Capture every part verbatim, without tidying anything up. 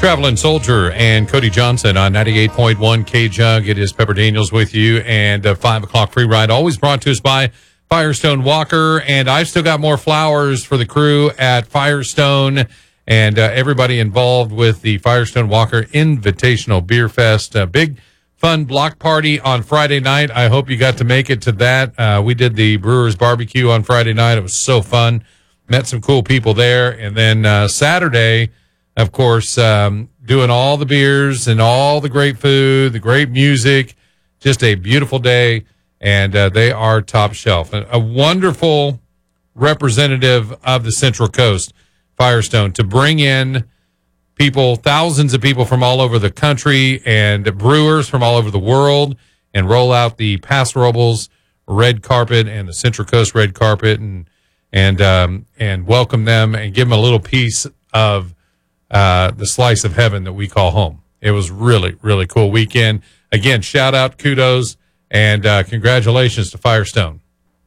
Traveling Soldier and Cody Johnson on ninety-eight point one K-Jug. It is Pepper Daniels with you, and uh, five o'clock free ride, always brought to us by Firestone Walker. And I've still got more flowers for the crew at Firestone and uh, everybody involved with the Firestone Walker Invitational Beer Fest. A big, fun block party on Friday night. I hope you got to make it to that. Uh, we did the Brewers Barbecue on Friday night. It was so fun. Met some cool people there. And then uh, Saturday, of course, um, doing all the beers and all the great food, the great music, just a beautiful day, and uh, they are top shelf. A, a wonderful representative of the Central Coast, Firestone, to bring in people, thousands of people from all over the country and brewers from all over the world, and roll out the Paso Robles red carpet and the Central Coast red carpet, and and um, and welcome them and give them a little piece of Uh, the slice of heaven that we call home. It was really, really cool weekend. Again, shout out, kudos, and uh, congratulations to Firestone.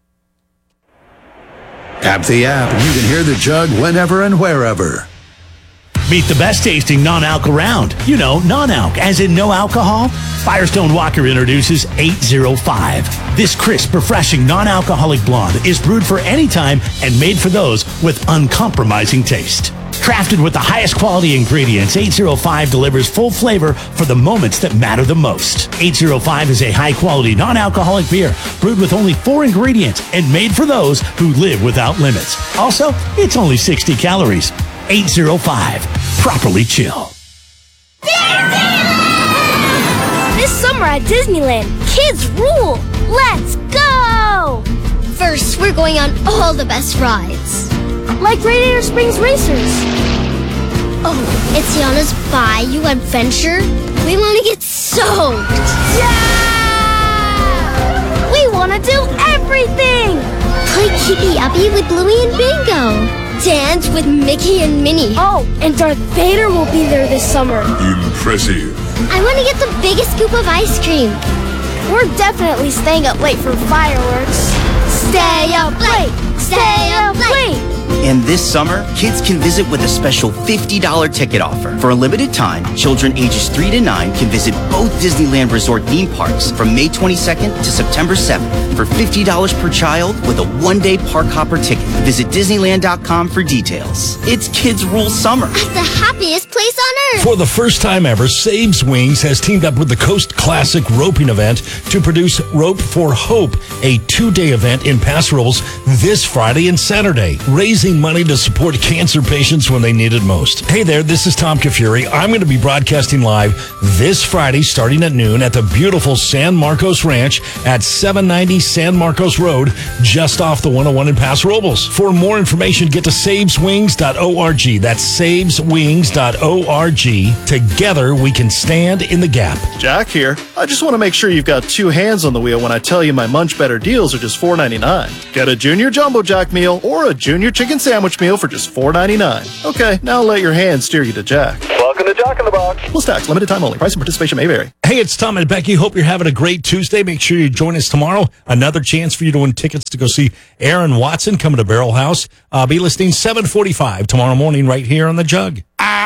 Tap the app and you can hear the Jug whenever and wherever. Meet the best tasting non-alc around. You know, non-alc, as in no alcohol. Firestone Walker introduces eight oh five. This crisp, refreshing, non-alcoholic blonde is brewed for any time and made for those with uncompromising taste. Crafted with the highest quality ingredients, eight oh five delivers full flavor for the moments that matter the most. eight oh five is a high-quality, non-alcoholic beer brewed with only four ingredients and made for those who live without limits. Also, it's only sixty calories. eight oh five. Properly chill. This summer at Disneyland, kids rule! Let's go! First, we're going on all the best rides. Like Radiator Springs Racers. Oh, it's Tiana's Bayou Adventure. We want to get soaked. Yeah! We want to do everything! Play Keepy Uppy with Bluey and Bingo. Dance with Mickey and Minnie. Oh, and Darth Vader will be there this summer. Impressive. I want to get the biggest scoop of ice cream. We're definitely staying up late for fireworks. Stay up late! Stay up late! And this summer, kids can visit with a special fifty dollars ticket offer. For a limited time, children ages three to nine can visit both Disneyland Resort theme parks from May twenty-second to September seventh for fifty dollars per child with a one-day park hopper ticket. Visit Disneyland dot com for details. It's Kids Rule Summer. At the happiest place on earth. For the first time ever, Saves Wings has teamed up with the Coast Classic Roping Event to produce Rope for Hope, a two-day event in Paso Robles this Friday and Saturday, raising money to support cancer patients when they need it most. Hey there, this is Tom Kafuri. I'm going to be broadcasting live this Friday starting at noon at the beautiful San Marcos Ranch at seven ninety San Marcos Road, just off the one oh one in Paso Robles. For more information, get to saves wings dot org. That's saves wings dot org. Together, we can stand in the gap. Jack here. I just want to make sure you've got two hands on the wheel when I tell you my Munch Better deals are just four ninety-nine. Get a Junior Jumbo Jack meal or a Junior Chicken Sandwich meal for just four ninety-nine. Okay, now let your hands steer you to Jack. Welcome to Jack in the Box. Plus tax, limited time only. Price and participation may vary. Hey, it's Tom and Becky. Hope you're having a great Tuesday. Make sure you join us tomorrow. Another chance for you to win tickets to go see Aaron Watson coming to Barrel House. Uh, be listening seven forty-five tomorrow morning right here on The Jug.